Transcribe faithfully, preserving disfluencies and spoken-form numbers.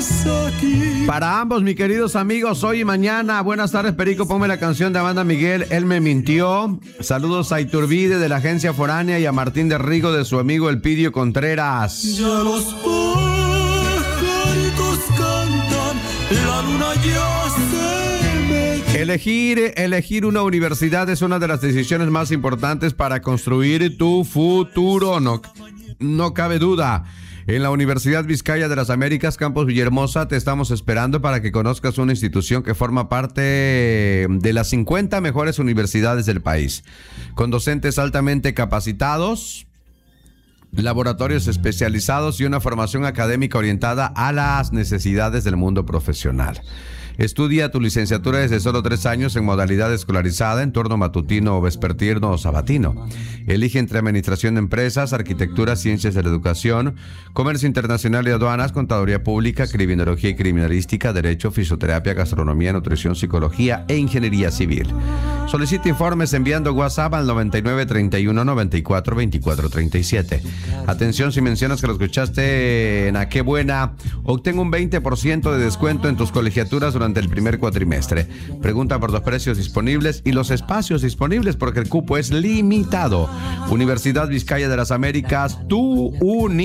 Para ambos, mis queridos amigos, hoy y mañana. Buenas tardes, Perico. Ponme la canción de Amanda Miguel, Él me mintió. Saludos a Iturbide de la Agencia Foránea y a Martín de Rigo de su amigo Elpidio Contreras. Ya los pajaritos cantan, la luna ya se mete. Elegir, elegir una universidad es una de las decisiones más importantes para construir tu futuro. No, no cabe duda. En la Universidad Vizcaya de las Américas, Campus Villahermosa, te estamos esperando para que conozcas una institución que forma parte de las cincuenta mejores universidades del país, con docentes altamente capacitados, laboratorios especializados y una formación académica orientada a las necesidades del mundo profesional. Estudia tu licenciatura desde solo tres años en modalidad escolarizada, en turno matutino, vespertino o sabatino. Elige entre administración de empresas, arquitectura, ciencias de la educación, comercio internacional y aduanas, contaduría pública, criminología y criminalística, derecho, fisioterapia, gastronomía, nutrición, psicología e ingeniería civil. Solicita informes enviando WhatsApp al noventa y nueve, treinta y uno, noventa y cuatro, veinticuatro, treinta y siete. Atención, si mencionas que lo escuchaste en A Qué Buena, obtén un veinte por ciento de descuento en tus colegiaturas durante el primer cuatrimestre. Pregunta por los precios disponibles y los espacios disponibles porque el cupo es limitado. Universidad Vizcaya de las Américas, tu universidad.